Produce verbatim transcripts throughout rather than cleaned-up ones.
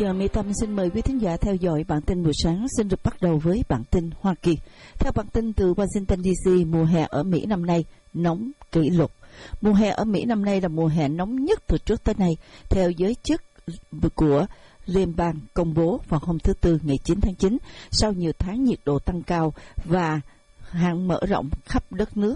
giờ Mỹ Tâm xin mời quý thính giả theo dõi bản tin buổi sáng. Xin được bắt đầu với bản tin Hoa Kỳ. Theo bản tin từ Washington đê xê, mùa hè ở Mỹ năm nay nóng kỷ lục. Mùa hè ở Mỹ năm nay là mùa hè nóng nhất từ trước tới nay, theo giới chức của liên bang công bố vào hôm thứ Tư ngày chín tháng chín, sau nhiều tháng nhiệt độ tăng cao và hạn mở rộng khắp đất nước.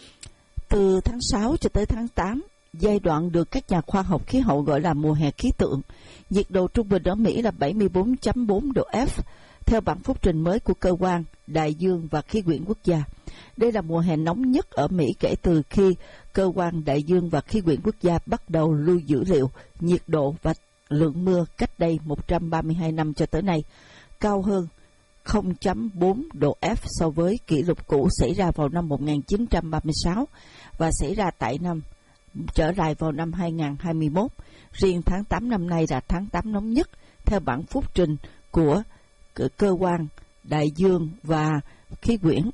Từ tháng sáu cho tới tháng tám, giai đoạn được các nhà khoa học khí hậu gọi là mùa hè khí tượng, nhiệt độ trung bình ở Mỹ là bảy mươi bốn phẩy bốn độ F, theo bản phúc trình mới của Cơ quan Đại dương và Khí quyển Quốc gia. Đây là mùa hè nóng nhất ở Mỹ kể từ khi Cơ quan Đại dương và Khí quyển Quốc gia bắt đầu lưu dữ liệu nhiệt độ và lượng mưa cách đây một trăm ba mươi hai năm cho tới nay, cao hơn không phẩy bốn độ F so với kỷ lục cũ xảy ra vào năm một nghìn chín trăm ba mươi sáu và xảy ra tại năm trở lại vào năm hai nghìn không trăm hai mươi mốt. Riêng tháng tám năm nay là tháng tám nóng nhất theo bản phúc trình của Cơ quan Đại dương và Khí quyển.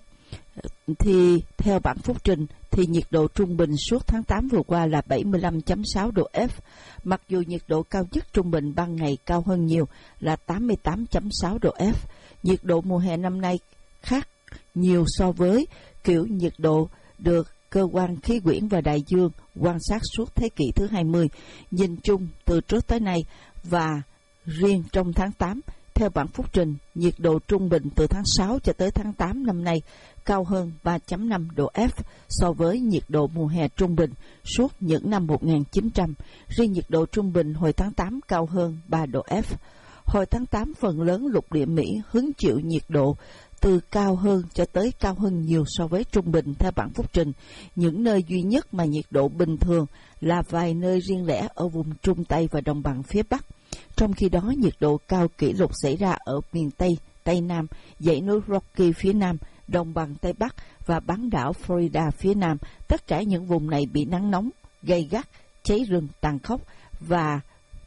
Thì theo bản phúc trình thì nhiệt độ trung bình suốt tháng tám vừa qua là bảy mươi lăm phẩy sáu độ F, mặc dù nhiệt độ cao nhất trung bình ban ngày cao hơn nhiều là tám mươi tám phẩy sáu độ F. Nhiệt độ mùa hè năm nay khác nhiều so với kiểu nhiệt độ được Cơ quan Khí quyển và Đại dương quan sát suốt thế kỷ thứ hai mươi. Nhìn chung từ trước tới nay và riêng trong tháng tám, theo bản phúc trình, nhiệt độ trung bình từ tháng sáu cho tới tháng tám năm nay cao hơn ba phẩy năm độ F so với nhiệt độ mùa hè trung bình suốt những năm một nghìn chín trăm. Riêng nhiệt độ trung bình hồi tháng tám cao hơn ba độ F. Hồi tháng tám, phần lớn lục địa Mỹ hứng chịu nhiệt độ từ cao hơn cho tới cao hơn nhiều so với trung bình theo bản phúc trình. Những nơi duy nhất mà nhiệt độ bình thường là vài nơi riêng lẻ ở vùng Trung Tây và Đồng bằng phía Bắc. Trong khi đó, nhiệt độ cao kỷ lục xảy ra ở miền Tây, Tây Nam, dãy núi Rocky phía Nam, Đồng bằng Tây Bắc và bán đảo Florida phía Nam. Tất cả những vùng này bị nắng nóng, gay gắt, cháy rừng tàn khốc và,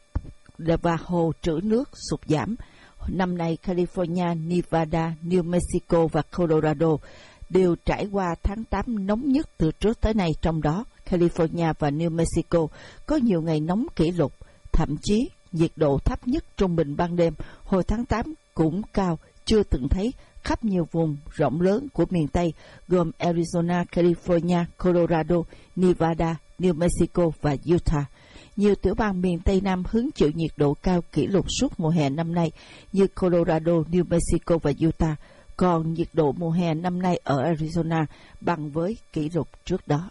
và hồ trữ nước sụt giảm. Năm nay, California, Nevada, New Mexico và Colorado đều trải qua tháng tám nóng nhất từ trước tới nay. Trong đó, California và New Mexico có nhiều ngày nóng kỷ lục, thậm chí nhiệt độ thấp nhất trung bình ban đêm hồi tháng tám cũng cao chưa từng thấy khắp nhiều vùng rộng lớn của miền Tây gồm Arizona, California, Colorado, Nevada, New Mexico và Utah. Nhiều tiểu bang miền Tây Nam hứng chịu nhiệt độ cao kỷ lục suốt mùa hè năm nay như Colorado, New Mexico và Utah, còn nhiệt độ mùa hè năm nay ở Arizona bằng với kỷ lục trước đó.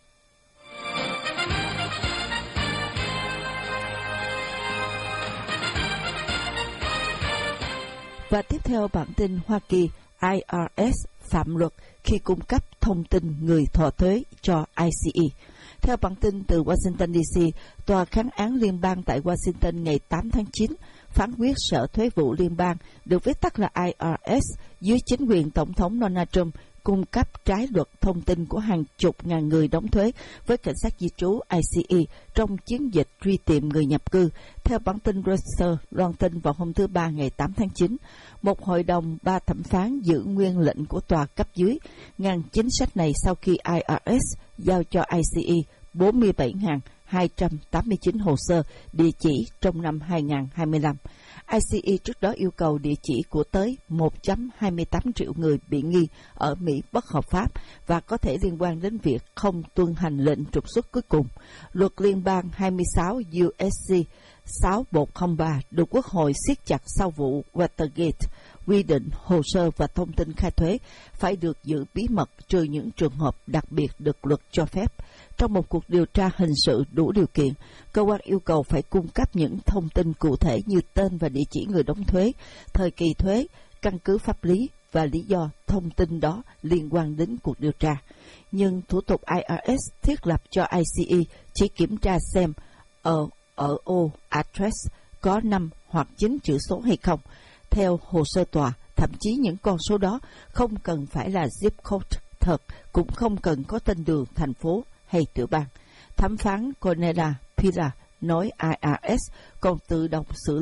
Và tiếp theo bản tin Hoa Kỳ, I R S phạm luật khi cung cấp thông tin người thọ thuế cho I C E. Theo bản tin từ Washington đê xê, Tòa kháng án liên bang tại Washington ngày tám tháng chín phán quyết Sở Thuế vụ Liên bang, được viết tắt là I R S, dưới chính quyền Tổng thống Donald Trump cung cấp trái luật thông tin của hàng chục ngàn người đóng thuế với cảnh sát di trú I C E trong chiến dịch truy tìm người nhập cư. Theo bản tin Reuters loan tin vào hôm thứ Ba ngày tám tháng chín, một hội đồng ba thẩm phán giữ nguyên lệnh của tòa cấp dưới ngăn chính sách này sau khi I R S giao cho I C E bốn mươi bảy nghìn hai trăm tám mươi chín hồ sơ địa chỉ trong năm hai nghìn không trăm hai mươi lăm. I C E trước đó yêu cầu địa chỉ của tới một phẩy hai mươi tám triệu người bị nghi ở Mỹ bất hợp pháp và có thể liên quan đến việc không tuân hành lệnh trục xuất cuối cùng. Luật liên bang hai mươi sáu U S C sáu một không ba được Quốc hội siết chặt sau vụ Watergate, quy định hồ sơ và thông tin khai thuế phải được giữ bí mật trừ những trường hợp đặc biệt được luật cho phép. Trong một cuộc điều tra hình sự đủ điều kiện, cơ quan yêu cầu phải cung cấp những thông tin cụ thể như tên và địa chỉ người đóng thuế, thời kỳ thuế, căn cứ pháp lý và lý do thông tin đó liên quan đến cuộc điều tra. Nhưng thủ tục I R S thiết lập cho I C E chỉ kiểm tra xem ở, ở ô address có năm hoặc chín chữ số hay không. Theo hồ sơ tòa, thậm chí những con số đó không cần phải là zip code thật, cũng không cần có tên đường, thành phố hay tiểu bang. Thẩm phán Cornelia Pila nói I R S còn tự động xử lý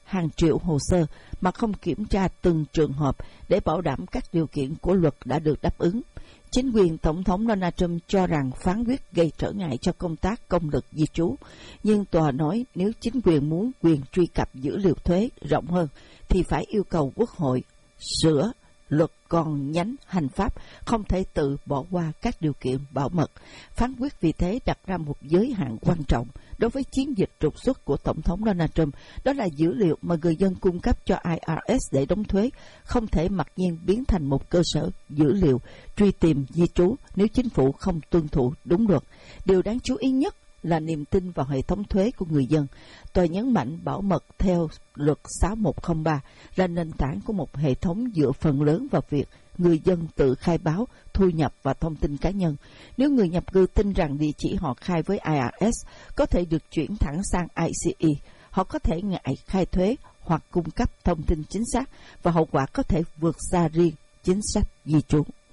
hàng triệu hồ sơ mà không kiểm tra từng trường hợp để bảo đảm các điều kiện của luật đã được đáp ứng. Chính quyền Tổng thống Donald Trump cho rằng phán quyết gây trở ngại cho công tác công lực di trú, nhưng tòa nói nếu chính quyền muốn quyền truy cập dữ liệu thuế rộng hơn thì phải yêu cầu Quốc hội sửa luật còn nhánh hành pháp, không thể tự bỏ qua các điều kiện bảo mật. Phán quyết vì thế đặt ra một giới hạn quan trọng đối với chiến dịch trục xuất của Tổng thống Donald Trump, đó là dữ liệu mà người dân cung cấp cho I R S để đóng thuế không thể mặc nhiên biến thành một cơ sở dữ liệu truy tìm di trú nếu chính phủ không tuân thủ đúng luật. Điều đáng chú ý nhất là niềm tin vào hệ thống thuế của người dân. Tòa nhấn mạnh bảo mật theo luật sáu một không ba là nền tảng của một hệ thống dựa phần lớn vào việc người dân tự khai báo thu nhập và thông tin cá nhân. Nếu người nhập cư tin rằng địa chỉ họ khai với I R S có thể được chuyển thẳng sang I C E, họ có thể ngại khai thuế hoặc cung cấp thông tin chính xác, và hậu quả có thể vượt xa riêng chính sách di trú.